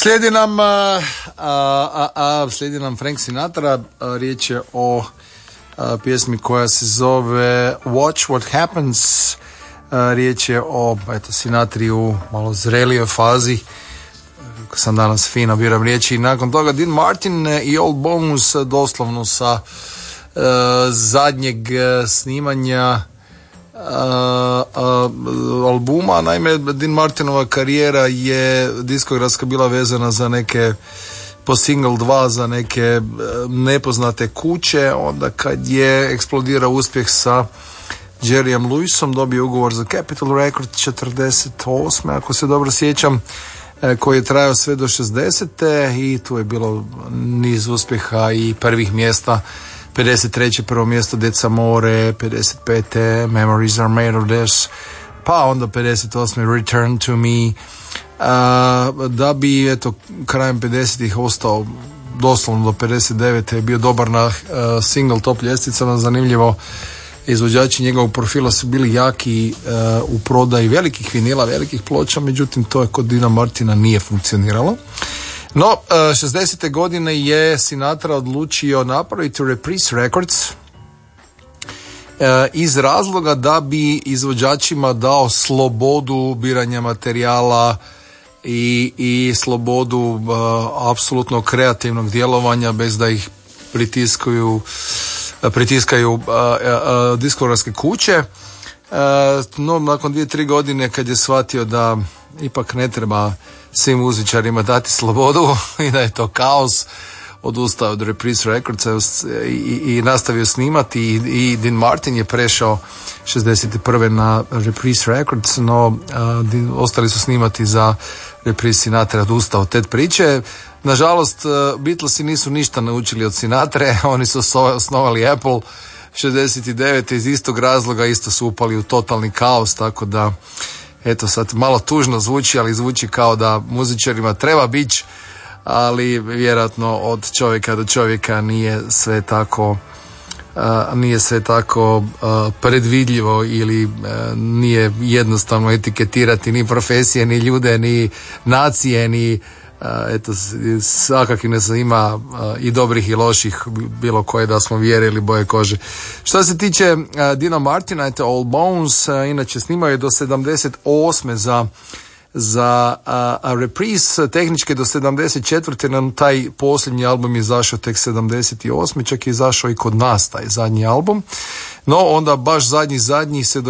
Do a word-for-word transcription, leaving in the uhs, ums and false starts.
Slijedi nam, a, a, a, slijedi nam Frank Sinatra, a, riječ je o a, pjesmi koja se zove Watch What Happens, a, riječ je o eto, Sinatri u malo zrelijoj fazi, kako sam danas fino biram riječi, i nakon toga Dean Martin i Old Bones doslovno sa a, zadnjeg snimanja Uh, uh, albuma. Naime, Dean Martinova karijera je diskografska bila vezana za neke po single dva za neke uh, nepoznate kuće. Onda kad je eksplodirao uspjeh sa Jerryem Lewisom, dobio ugovor za Capitol Records četrdeset osme ako se dobro sjećam, uh, koji je trajao sve do šezdesete i tu je bilo niz uspjeha i prvih mjesta. pedeset treće prvo mjesto Deca More, pedeset pete Memories Are Made of This, pa onda pedeset osme Return to Me, uh, da bi eto krajem pedesetih ostao doslovno do pedeset devete je bio dobar na uh, single top ljestvicama. Zanimljivo, izvođači njegovog profila su bili jaki uh, u prodaji velikih vinila, velikih ploča, međutim to je kod Dina Martina nije funkcioniralo. No, šezdesete godine je Sinatra odlučio napraviti Reprise Records iz razloga da bi izvođačima dao slobodu biranja materijala i, i slobodu uh, apsolutno kreativnog djelovanja bez da ih pritiskaju, pritiskaju uh, uh, diskografske kuće. Uh, no, nakon dvije, tri godine kad je shvatio da ipak ne treba svim muzičarima dati slobodu i da je to kaos, odustao od Reprise Records i, i, i nastavio snimati i, i Dean Martin je prešao šezdeset prve na Reprise Records, no a, ostali su snimati za Reprise Sinatra, odustao od te priče. Nažalost, Beatlesi nisu ništa naučili od Sinatre, oni su osnovali Apple šezdeset devete iz istog razloga, isto su upali u totalni kaos, tako da eto sad malo tužno zvuči, ali zvuči kao da muzičarima treba bić, ali vjerojatno od čovjeka do čovjeka nije sve tako uh, nije sve tako uh, predvidljivo ili uh, nije jednostavno etiketirati ni profesije, ni ljude, ni nacije, ni uh, eto svakakvih ne znam, ima uh, i dobrih i loših, bilo koje da smo vjere ili boje kože. Što se tiče uh, Dina Martina, eto Old Bones, uh, inače snimao je do sedamdeset osme za za uh, Reprise, tehnički do sedamdeset četvrte nam taj posljednji album je izašao tek sedamdeset osme, čak je izašao i kod nas taj zadnji album, no onda baš zadnji zadnji se